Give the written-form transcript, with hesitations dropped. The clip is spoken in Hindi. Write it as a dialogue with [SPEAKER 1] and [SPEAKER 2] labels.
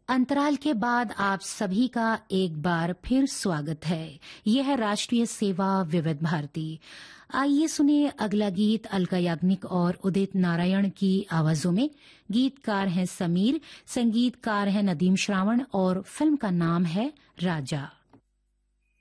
[SPEAKER 1] अंतराल के बाद आप सभी का एक बार फिर स्वागत है। यह है राष्ट्रीय सेवा विविध भारती। आइए सुनिए अगला गीत अलका याग्निक और उदित नारायण की आवाजों में। गीतकार हैं समीर, संगीतकार हैं नदीम श्रावण और फिल्म का नाम है राजा।